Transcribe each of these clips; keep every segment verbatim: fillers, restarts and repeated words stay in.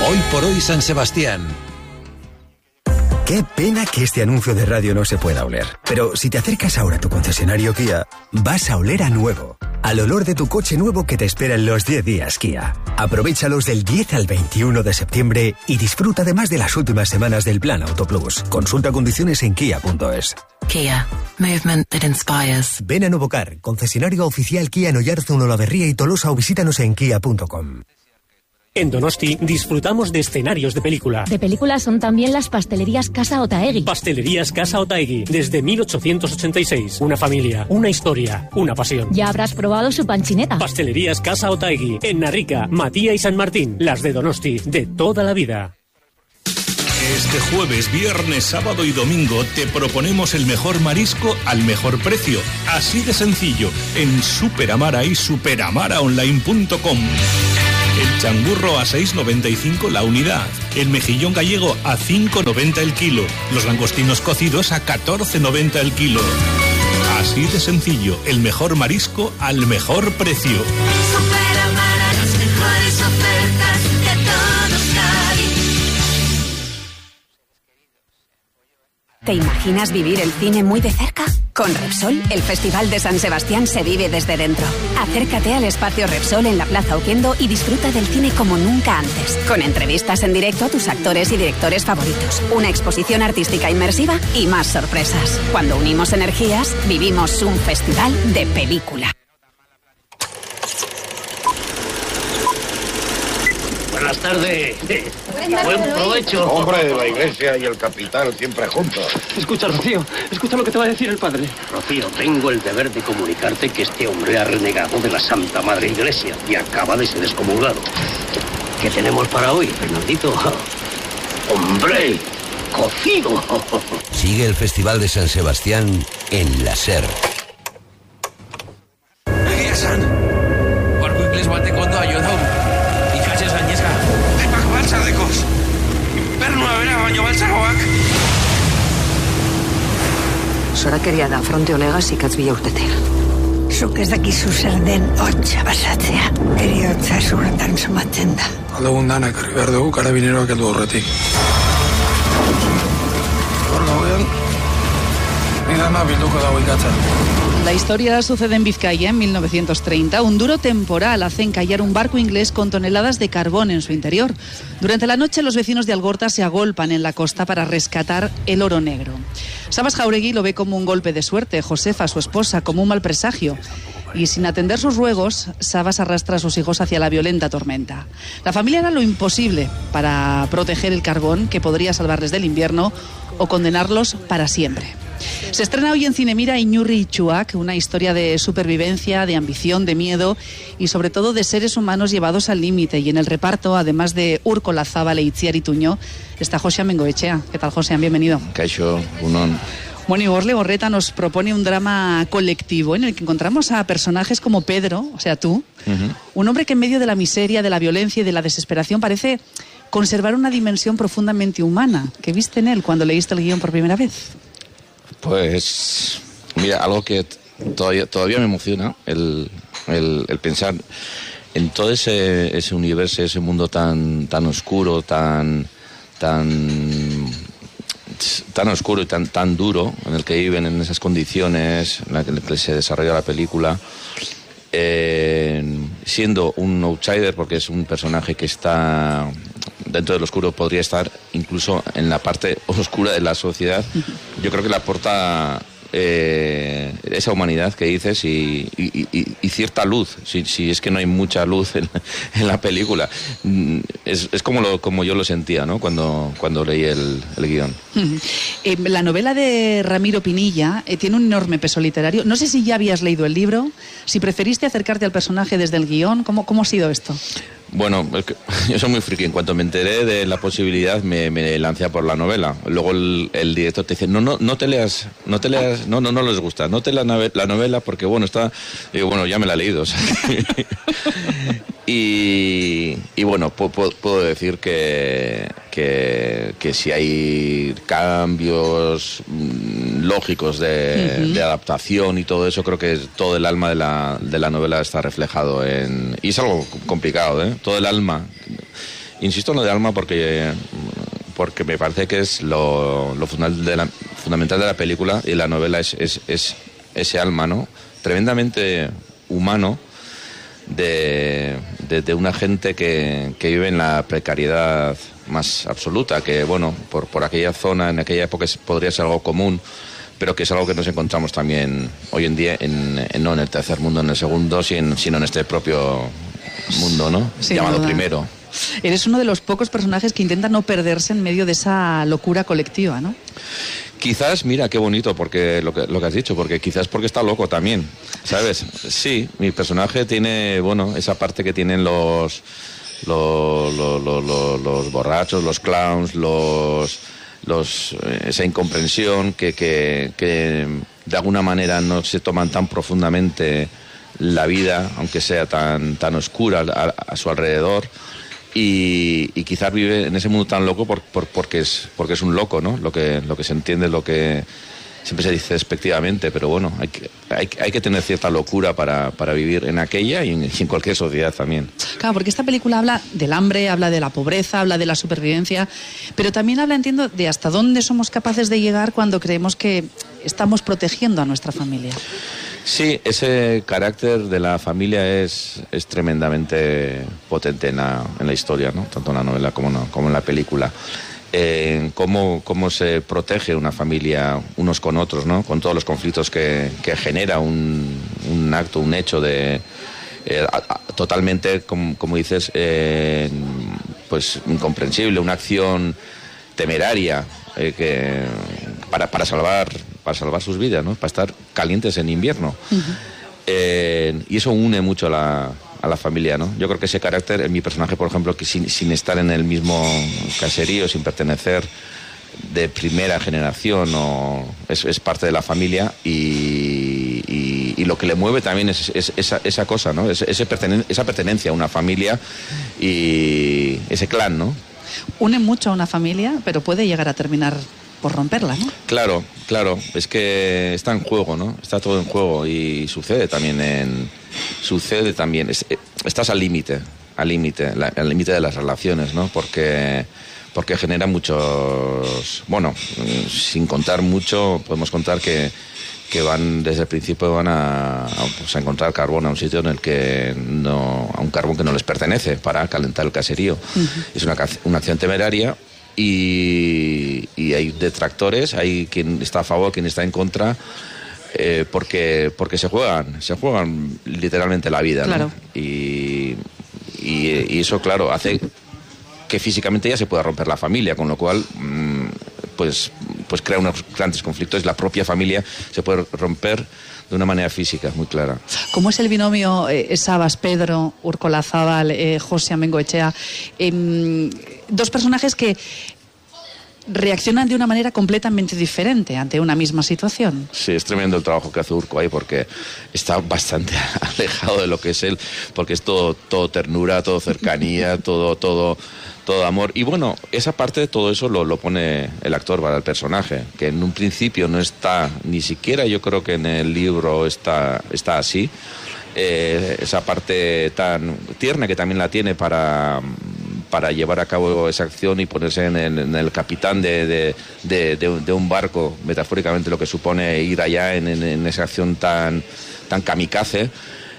Hoy por hoy San Sebastián. Qué pena que este anuncio de radio no se pueda oler. Pero si te acercas ahora a tu concesionario Kia, vas a oler a nuevo. Al olor de tu coche nuevo que te espera en los diez días Kia. Aprovéchalos del diez al veintiuno de septiembre y disfruta además de las últimas semanas del Plan Auto Plus. Consulta condiciones en kia punto es. Kia. Movement that inspires. Ven a Novocar, concesionario oficial Kia en Oyarzun, Olavarría y Tolosa, o visítanos en kia punto com. En Donosti disfrutamos de escenarios de película. De película son también las pastelerías Casa Otaegui. Pastelerías Casa Otaegui, desde mil ochocientos ochenta y seis. Una familia, una historia, una pasión. Ya habrás probado su panchineta. Pastelerías Casa Otaegui, en Narrica, Matía y San Martín. Las de Donosti, de toda la vida. Este jueves, viernes, sábado y domingo te proponemos el mejor marisco al mejor precio. Así de sencillo, en Superamara y superamaraonline punto com. El changurro a seis noventa y cinco la unidad. El mejillón gallego a cinco noventa el kilo. Los langostinos cocidos a catorce noventa el kilo. Así de sencillo, el mejor marisco al mejor precio. Superamara, las mejores ofertas de todos Cádiz. ¿Te imaginas vivir el cine muy de cerca? Con Repsol, el Festival de San Sebastián se vive desde dentro. Acércate al espacio Repsol en la Plaza Oquendo y disfruta del cine como nunca antes. Con entrevistas en directo a tus actores y directores favoritos, una exposición artística inmersiva y más sorpresas. Cuando unimos energías, vivimos un festival de película. Buenas tardes. Buen provecho. Hombre de la iglesia y el capitán siempre juntos. Escucha, Rocío. Escucha lo que te va a decir el padre. Rocío, tengo el deber de comunicarte que este hombre ha renegado de la Santa Madre Iglesia y acaba de ser excomulgado. ¿Qué tenemos para hoy, Fernandito? ¡Hombre! ¡Cocido! Sigue el Festival de San Sebastián en la SER. Egia esan, barko inglés batek ondo aio dau. Ikasez gainezka. Epak baltzardekos. Bernua bera baino baltzagoak. Zorakeria da fronte honegaz ikatz bila urtetea. Zuk ez dakizu zer den hotxa basatzea. Eriotza zurretan somatzen da. Aldugun danak herri behar dugu karabineroak heldu horretik. Hor gauean, nidana bilduko dago ikatza. La historia sucede en Vizcaya en mil novecientos treinta. Un duro temporal hace encallar un barco inglés con toneladas de carbón en su interior. Durante la noche los vecinos de Algorta se agolpan en la costa para rescatar el oro negro. Sabas Jauregui lo ve como un golpe de suerte, Josefa, su esposa, como un mal presagio. Y sin atender sus ruegos, Sabas arrastra a sus hijos hacia la violenta tormenta. La familia hará lo imposible para proteger el carbón que podría salvarles del invierno o condenarlos para siempre. Se estrena hoy en Cinemira Iñurri Itxuak, una historia de supervivencia, de ambición, de miedo y sobre todo de seres humanos llevados al límite. Y en el reparto, además de Urko Lazábal e Itziar Ituño, está Josean Bengoechea. ¿Qué tal, Josean? Bienvenido. Kaixo, unon. Bueno, Igor Legorreta nos propone un drama colectivo en el que encontramos a personajes como Pedro, o sea, tú, uh-huh. Un hombre que en medio de la miseria, de la violencia y de la desesperación parece conservar una dimensión profundamente humana. ¿Qué viste en él cuando leíste el guión por primera vez? Pues, mira, algo que todavía, todavía me emociona, el, el, el pensar en todo ese, ese universo, ese mundo tan, tan oscuro, tan, tan, tan oscuro y tan, tan duro, en el que viven en esas condiciones, en las que se desarrolla la película, eh, siendo un outsider, porque es un personaje que está dentro del oscuro, podría estar incluso en la parte oscura de la sociedad. Yo creo que le aporta eh, esa humanidad que dices y, y, y, y cierta luz, si, si es que no hay mucha luz en, en la película. Es, es como, lo, como yo lo sentía, ¿no? cuando, cuando leí el, el guión. Eh, la novela de Ramiro Pinilla eh, tiene un enorme peso literario. No sé si ya habías leído el libro, si preferiste acercarte al personaje desde el guión. ¿Cómo, cómo ha sido esto? Bueno, yo soy muy friki. En cuanto me enteré de la posibilidad, me, me lancé a por la novela. Luego el, el director te dice, no, no, no te leas, no te leas, no, no, no les gusta, no te la, la novela porque, bueno, está... Digo, bueno, ya me la he leído. O sea, y, y bueno, puedo, puedo decir que, que, que si hay cambios lógicos de, uh-huh. de adaptación y todo eso, creo que todo el alma de la, de la novela está reflejado en... Y es algo complicado, ¿eh? Todo el alma Insisto en lo de alma porque, porque me parece que es lo, lo fundamental, de la, fundamental de la película y la novela es, es, es ese alma, ¿no? Tremendamente humano de, de, de una gente que, que vive en la precariedad más absoluta, que bueno, por, por aquella zona, en aquella época podría ser algo común, pero que es algo que nos encontramos también hoy en día, en, en, no en el tercer mundo, en el segundo, sino, sino en este propio mundo, ¿no? Sin llamado duda. primero. Eres uno de los pocos personajes que intenta no perderse en medio de esa locura colectiva, ¿no? Quizás, mira, qué bonito porque lo que, lo que has dicho, porque quizás porque está loco también, ¿sabes? Sí, mi personaje tiene, bueno, esa parte que tienen los los, los, los, los, los borrachos, los clowns, los, los esa incomprensión que, que, que de alguna manera no se toman tan profundamente la vida, aunque sea tan, tan oscura a, a su alrededor. Y, y quizás vive en ese mundo tan loco por, por, porque es porque es un loco, ¿no? Lo que, lo que se entiende, lo que siempre se dice despectivamente, pero bueno, hay que, hay, hay que tener cierta locura para, para vivir en aquella y en, y en cualquier sociedad también. Claro, porque esta película habla del hambre, habla de la pobreza, habla de la supervivencia, pero también habla, entiendo, de hasta dónde somos capaces de llegar cuando creemos que estamos protegiendo a nuestra familia. Sí, ese carácter de la familia es, es tremendamente potente en la, en la historia, ¿no? Tanto en la novela como, no, como en la película. Eh, cómo, cómo se protege una familia unos con otros, ¿no? Con todos los conflictos que, que genera un, un acto, un hecho de eh, a, a, totalmente, como, como dices, eh, pues incomprensible, una acción temeraria eh, que para, para salvar para salvar sus vidas, ¿no? Para estar calientes en invierno. Uh-huh. Eh, y eso une mucho a la, a la familia, ¿no? Yo creo que ese carácter, en mi personaje, por ejemplo, que sin, sin estar en el mismo caserío, sin pertenecer de primera generación, o, es, es parte de la familia y, y, y lo que le mueve también es, es esa, esa cosa, ¿no? Es, ese pertenen, esa pertenencia a una familia y ese clan, ¿no? Une mucho a una familia, pero puede llegar a terminar por romperla, ¿no? Claro, claro, es que está en juego, ¿no? Está todo en juego y sucede también en... Sucede también, es, estás al límite, al límite, al límite de las relaciones, ¿no? Porque, porque genera muchos... Bueno, sin contar mucho, podemos contar que, que van, desde el principio van a, a, pues, a encontrar carbón a un sitio en el que no... a un carbón que no les pertenece para calentar el caserío. Uh-huh. Es una, una acción temeraria. Y, y hay detractores, hay quien está a favor, quien está en contra, eh, porque porque se juegan, se juegan literalmente la vida, claro. ¿no? Y, y, y eso, claro, hace que físicamente ya se pueda romper la familia, con lo cual mmm, pues, pues crea unos grandes conflictos. La propia familia se puede romper de una manera física muy clara. ¿Cómo es el binomio eh, Sabas, Pedro, Urkola Zabal, eh, José Amengoechea? Eh, dos personajes que reaccionan de una manera completamente diferente ante una misma situación. Sí, es tremendo el trabajo que hace Urco ahí, porque está bastante alejado de lo que es él, porque es todo, todo ternura, todo cercanía, todo, todo, todo amor. Y bueno, esa parte de todo eso lo, lo pone el actor para el personaje, que en un principio no está, ni siquiera yo creo que en el libro está, está así. Eh, esa parte tan tierna que también la tiene para... para llevar a cabo esa acción y ponerse en el, en el capitán de, de, de, de, de un barco, metafóricamente lo que supone ir allá en, en, en esa acción tan, tan kamikaze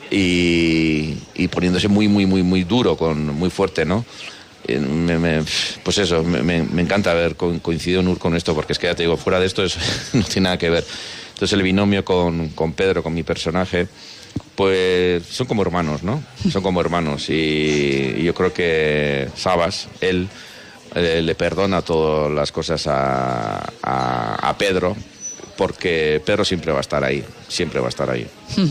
y, y poniéndose muy, muy, muy, muy duro, con, muy fuerte, ¿no? Me, me, pues eso, me, me encanta haber coincidido en Ur con esto, porque es que ya te digo, fuera de esto es, no tiene nada que ver. Entonces el binomio con, con Pedro, con mi personaje, pues son como hermanos, ¿no? Son como hermanos y, y yo creo que Sabas, él eh, le perdona todas las cosas a, a, a Pedro, porque Pedro siempre va a estar ahí, siempre va a estar ahí.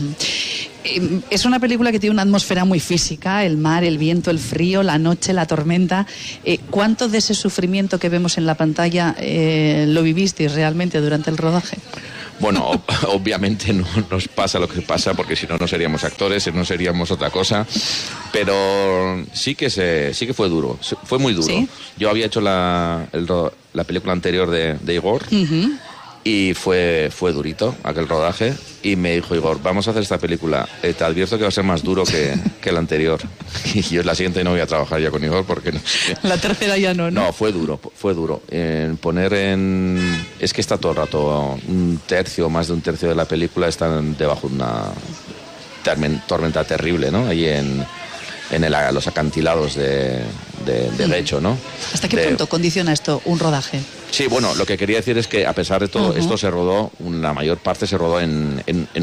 Es una película que tiene una atmósfera muy física, el mar, el viento, el frío, la noche, la tormenta. Eh, ¿Cuánto de ese sufrimiento que vemos en la pantalla eh, lo vivisteis realmente durante el rodaje? Bueno, ob- obviamente no nos pasa lo que pasa, porque si no, no seríamos actores, no seríamos otra cosa, pero sí que se, sí que fue duro, fue muy duro. ¿Sí? Yo había hecho la, el, la película anterior de, de Igor, uh-huh. Y fue, fue durito aquel rodaje. Y me dijo Igor, vamos a hacer esta película. Eh, te advierto que va a ser más duro que, que el anterior. Y yo la siguiente no voy a trabajar ya con Igor porque no sé. La tercera ya no, ¿no? No, fue duro, fue duro. En poner en... Es que está todo el rato, un tercio, más de un tercio de la película están debajo de una tormenta terrible, ¿no? Ahí en, en el, los acantilados de, de, de Guecho, ¿no? ¿Hasta qué de, punto condiciona esto un rodaje? Sí, bueno, lo que quería decir es que a pesar de todo, uh-huh. esto se rodó, la mayor parte se rodó en, en, en